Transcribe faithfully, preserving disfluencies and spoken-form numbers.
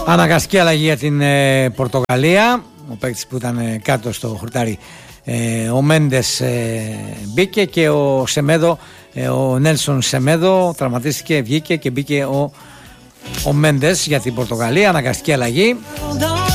Αναγκαστική αλλαγή για την ε, Πορτογαλία. Ο παίκτης που ήταν ε, κάτω στο χορτάρι, ε, ο Μέντες ε, μπήκε και ο Σεμέδο, ε, ο Νέλσον Σεμέδο τραυματίστηκε, βγήκε και μπήκε ο, ο Μέντες για την Πορτογαλία. Αναγκαστική αλλαγή.